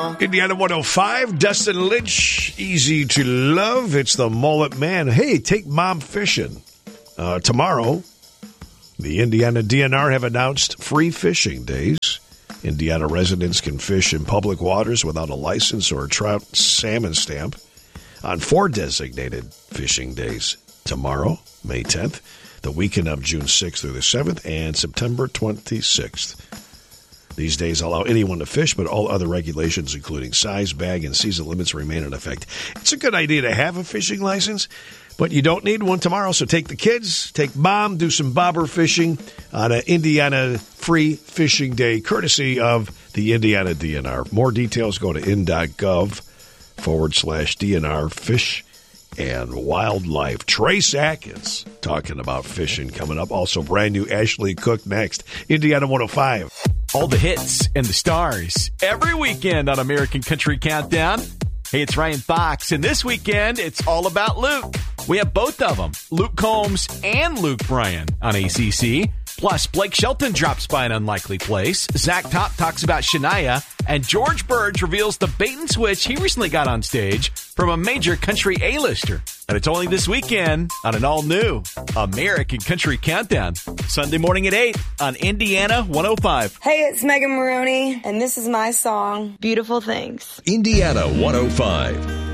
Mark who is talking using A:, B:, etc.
A: Indiana 105, Dustin Lynch, Easy to Love. It's the Mullet Man. Hey, take Mom fishing. Tomorrow, the Indiana DNR have announced free fishing days. Indiana residents can fish in public waters without a license or a trout salmon stamp on 4 designated fishing days. Tomorrow, May 10th, the weekend of June 6th through the 7th, and September 26th. These days allow anyone to fish, but all other regulations, including size, bag, and season limits, remain in effect. It's a good idea to have a fishing license, but you don't need one tomorrow. So take the kids, take Mom, do some bobber fishing on an Indiana Free Fishing Day, courtesy of the Indiana DNR. More details, go to in.gov/DNR Fish and Wildlife. Trace Atkins talking about fishing coming up. Also, brand new Ashley Cook next. Indiana 105.
B: All the hits and the stars every weekend on American Country Countdown. Hey, it's Ryan Fox, and this weekend it's all about Luke. We have both of them, Luke Combs and Luke Bryan on ACC. Plus, Blake Shelton drops by an unlikely place. Zach Top talks about Shania. And George Burge reveals the bait and switch he recently got on stage from a major country A-lister. And it's only this weekend on an all-new American Country Countdown. Sunday morning at 8 on Indiana 105.
C: Hey, it's Megan Maroney, and this is my song, Beautiful Things.
D: Indiana 105.